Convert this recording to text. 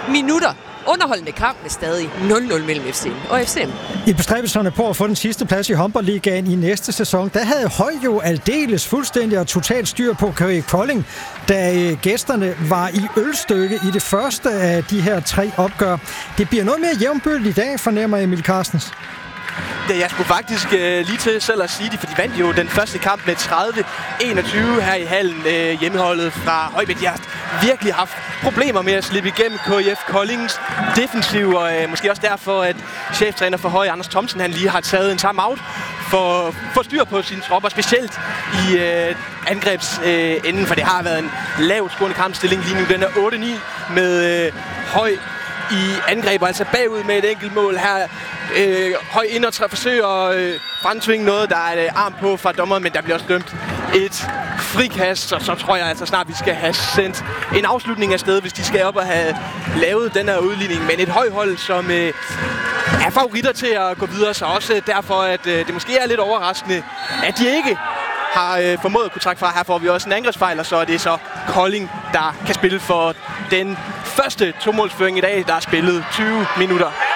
minutter. Underholdende kamp med stadig 0-0 mellem FCN og FCM. I bestræbelserne på at få den sidste plads i håndboldligaen i næste sæson, der havde Høj jo aldeles fuldstændig og totalt styr på Kolding, da gæsterne var i ølstykke i det første af de her 3 opgør. Det bliver noget mere jævnbyrdigt i dag, fornemmer Emil Carstens. Ja, jeg skulle faktisk lige til selv at sige det, for de vandt jo den første kamp med 30-21 her i hallen. Hjemmeholdet fra Højbæk. De har virkelig haft problemer med at slippe igennem KIF Koldings defensiv, og måske også derfor, at cheftræner for Høj, Anders Thomsen, han lige har taget en timeout for at få styr på sine tropper, specielt i angrebsenden, for det har været en lavt scorende kampstilling lige nu. Den er 8-9 med Høj i angreb, altså bagud med et enkelt mål her. Høj ind og forsøger at fremtvinge noget, der er et arm på fra dommeren, men der bliver også dømt et frikast, og så tror jeg altså snart, vi skal have sendt en afslutning af sted, hvis de skal op og have lavet den her udligning. Men et Højhold, som er favoritter til at gå videre, så også derfor, at det måske er lidt overraskende, at de ikke har formået at kunne trække fra. Her får vi også en angrebsfejl, og så er det så Kolding, der kan spille for den første 2-målsføring i dag, der er spillet 20 minutter.